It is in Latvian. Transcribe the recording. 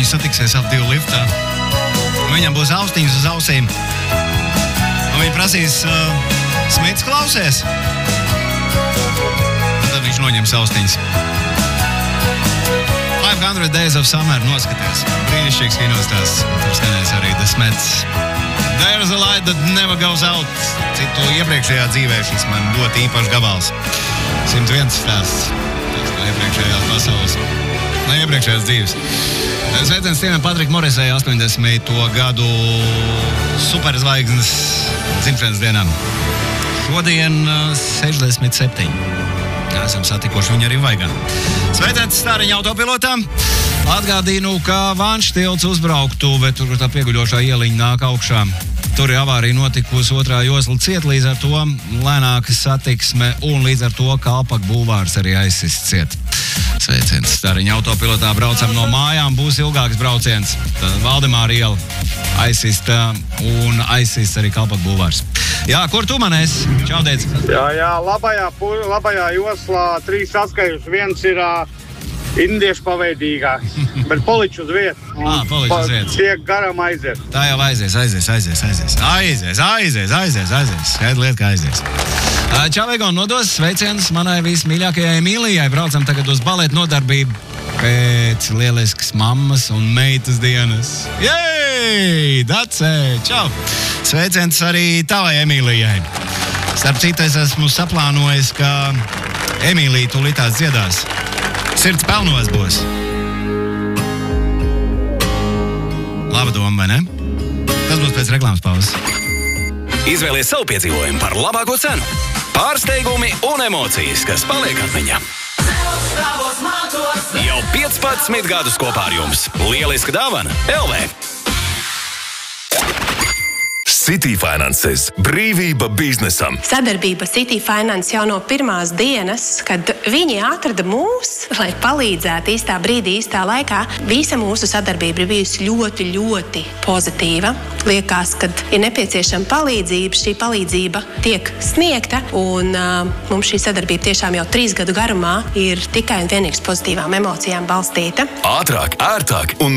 viņi satiksies ap 2 liftā. Viņam būs austiņas uz ausīm. Un viņi prasīs, Smits, klausies? Un tad viņš noņems austiņas. 500 Days of Summer noskaties. Brīnišķīgs kinostāsts. Tur skanēs arī The Smiths. There's a light that never goes out. Citu iepriekšējā dzīvē šis man ļoti īpašs gabals. 101 stāsts. Tas no iepriekšējās pasaules. No iepriekšējās dzīves. Sveiciens Stevenam Patrika Morisai 80. gadu superzvaigznes dzimšanas dienām. Šodien 67. Esam satikuši viņu arī Vaigā. Sveiciens Stāriņa autopilotām. Atgādīnu, ka Vanštilts uzbrauktuve, tur tā pieguļošā ieliņa nāk augšā. Tur ir avārija notikusi, otrā josla ciet, līdz ar to lēnāka satiksme un līdz ar to Kalpak bulvārs arī aizsists ciet. Sveiciens Stāriņa autopilotā, braucam no mājām, būs ilgāks brauciens. Tad Valdemāra iela aizsista un aizsists arī Kalpak bulvārs. Jā, kur tu man esi? Čau, Deic. Jā, labajā joslā 3 atskaļus. Viens ir indiešu paveidīgāks, bet poliču uz vietas. Poliču uz vietas. Tiek garam aizies. Tā jau aizies. Skaidra lieta, ka aizies. Čau, Egon, nodos sveicienus manai vismīļākajai Emīlijai. Braucam tagad uz baleta nodarbību pēc lieliskas mammas un meitas dienas. Jej! Dacē! Čau! Sveiciens arī tavai Emīlijai. Starp citu, es esmu saplānojis, ka Emīlija tūlītās dziedās. Sirds pelnos būs. Laba doma, vai ne? Tas būs pēc reklāmas pauzes. Izvēlies savu piedzīvojumu par labāko cenu. Pārsteigumi un emocijas, kas paliek atmiņā. Jau 15 gadus kopā ar jums. Lieliska dāvana LV. City Finances. Brīvība biznesam. Sadarbība City Finance jau no pirmās dienas, kad viņi atrada mūs, lai palīdzētu īstā brīdī, īstā laikā. Visa mūsu sadarbība ir bijusi ļoti, ļoti pozitīva. Liekas, kad ir nepieciešama palīdzība, šī palīdzība tiek sniegta, un mums šī sadarbība tiešām jau 3 gadu garumā ir tikai un vienīgs pozitīvām emocijām balstīta. Ātrāk, ērtāk un